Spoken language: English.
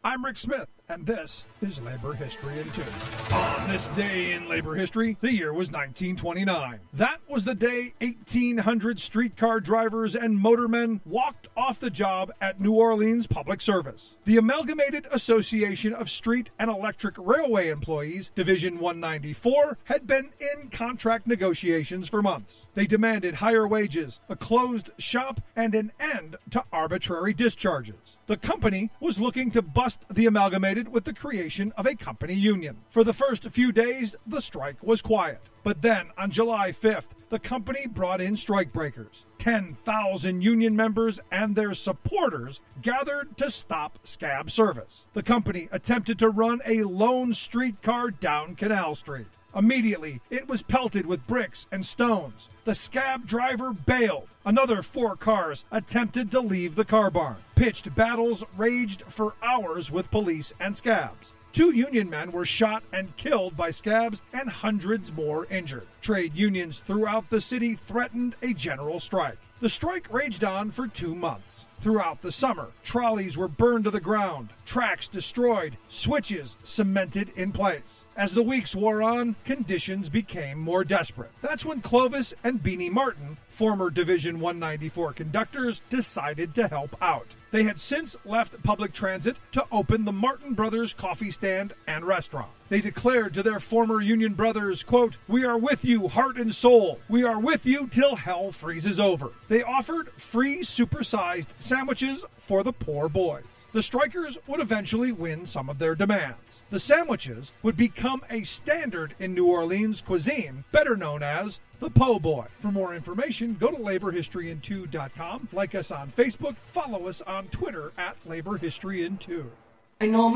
I'm Rick Smith, and this is Labor History in 2. On this day in labor history, the year was 1929. That was the day 1,800 streetcar drivers and motormen walked off the job at New Orleans Public Service. The Amalgamated Association of Street and Electric Railway Employees, Division 194, had been in contract negotiations for months. They demanded higher wages, a closed shop, and an end to arbitrary discharges. The company was looking to bust the Amalgamated with the creation of a company union. For the first few days, the strike was quiet. But then, on July 5th, the company brought in strikebreakers. 10,000 union members and their supporters gathered to stop scab service. The company attempted to run a lone streetcar down Canal Street. Immediately, it was pelted with bricks and stones. The scab driver bailed. Another 4 cars attempted to leave the car barn. Pitched battles raged for hours with police and scabs. 2 union men were shot and killed by scabs and hundreds more injured. Trade unions throughout the city threatened a general strike. The strike raged on for 2 months. Throughout the summer, trolleys were burned to the ground, tracks destroyed, switches cemented in place. As the weeks wore on, conditions became more desperate. That's when Clovis and Beanie Martin, former Division 194 conductors, decided to help out. They had since left public transit to open the Martin Brothers coffee stand and restaurant. They declared to their former union brothers, quote, "We are with you, heart and soul. We are with you till hell freezes over." They offered free supersized sandwiches for the poor boys. The strikers would eventually win some of their demands. The sandwiches would become a standard in New Orleans cuisine, better known as the Po' Boy. For more information, go to laborhistoryin2.com, like us on Facebook, follow us on Twitter at laborhistoryin2. I know